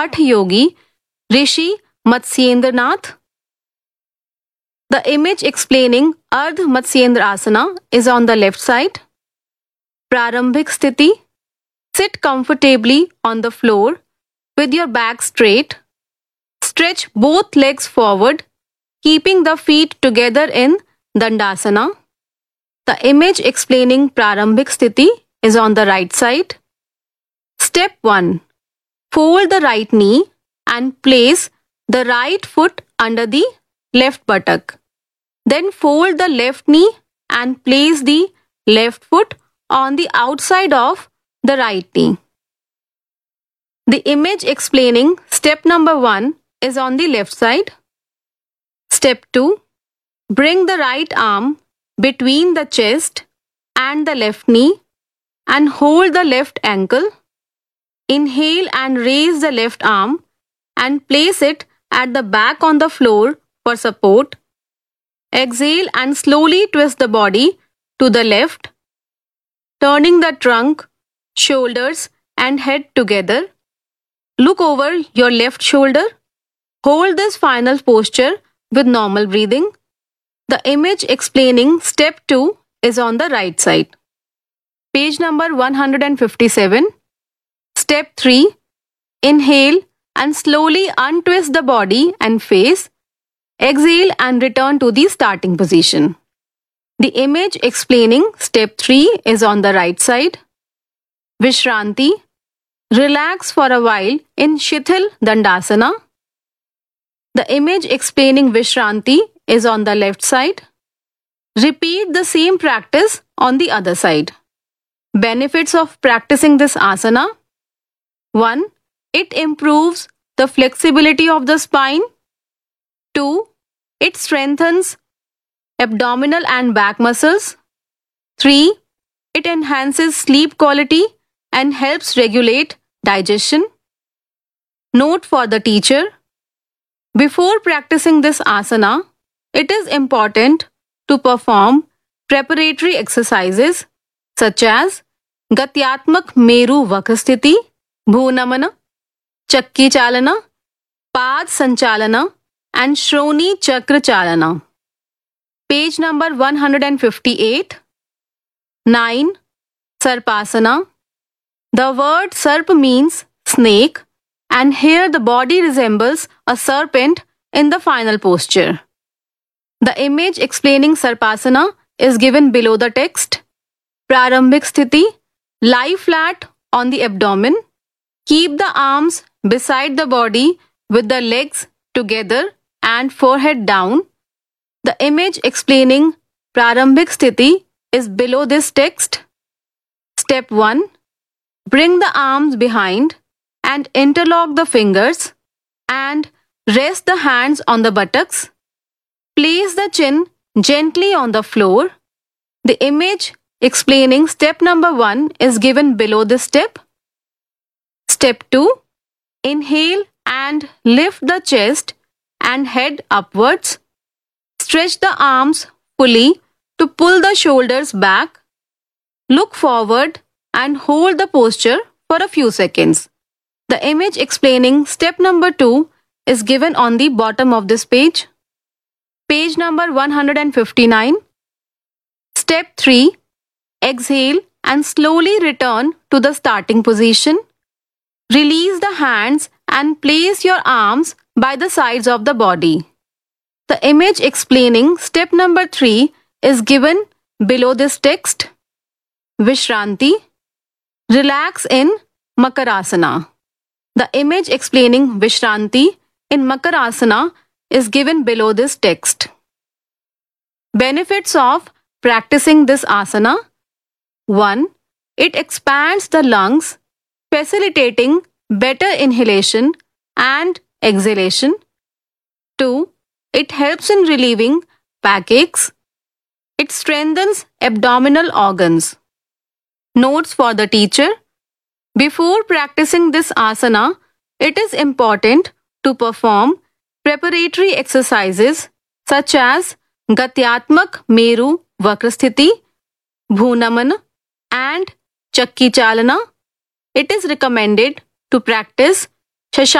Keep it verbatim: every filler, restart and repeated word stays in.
Hatha Yogi Rishi Matsyendranath. The image explaining Ardha Matsyendra Asana is on the left side. Prarambhik Sthiti. Sit comfortably on the floor with your back straight. Stretch both legs forward, keeping the feet together in Dandasana. The image explaining Prarambhik Sthiti is on the right side. Step one. Fold the right knee and place the right foot under the left buttock. Then fold the left knee and place the left foot on the outside of the right knee. The image explaining step number one is on the left side. Step two. Bring the right arm between the chest and the left knee and hold the left ankle. Inhale and raise the left arm and place it at the back on the floor for support. Exhale and slowly twist the body to the left, turning the trunk, shoulders and head together. Look over your left shoulder. Hold this final posture with normal breathing. The image explaining step two is on the right side. Page number one hundred fifty-seven. Step three. Inhale and slowly untwist the body and face. Exhale and return to the starting position. The image explaining step three is on the right side. Vishranti. Relax for a while in Shithil Dandasana. The image explaining Vishranti is on the left side. Repeat the same practice on the other side. Benefits of practicing this asana. one. It improves the flexibility of the spine. two. It strengthens abdominal and back muscles. three. It enhances sleep quality and helps regulate digestion. Note for the teacher. Before practicing this asana, it is important to perform preparatory exercises such as Gatyatmak Meru Vakrasthiti, Bhunamana, Chakki Chalana, Pad Sanchalana and Shroni Chakra Chalana. Page number one hundred fifty-eight. nine. Sarpasana. The word Sarp means snake, and here the body resembles a serpent in the final posture. The image explaining Sarpasana is given below the text. Prarambhik Sthiti. Lie flat on the abdomen. Keep the arms beside the body with the legs together and forehead down. The image explaining Prarambhik Sthiti is below this text. Step one. Bring the arms behind and interlock the fingers and rest the hands on the buttocks. Place the chin gently on the floor. The image explaining step number one is given below this step. Step two. Inhale and lift the chest and head upwards. Stretch the arms fully to pull the shoulders back. Look forward and hold the posture for a few seconds. The image explaining step number two is given on the bottom of this page. Page number one hundred fifty-nine. Step three. Exhale and slowly return to the starting position. Release the hands and place your arms by the sides of the body. The image explaining step number three is given below this text. Vishranti. Relax in Makarasana. The image explaining Vishranti in Makarasana is given below this text. Benefits of practicing this asana. one. It expands the lungs, facilitating better inhalation and exhalation. two. It helps in relieving backaches. It strengthens abdominal organs. Notes for the teacher. Before practicing this asana, it is important to perform preparatory exercises such as Gatyatmak Meru Vakrasthiti, Bhunamana and Chakki Chalana. It is recommended to practice Shashank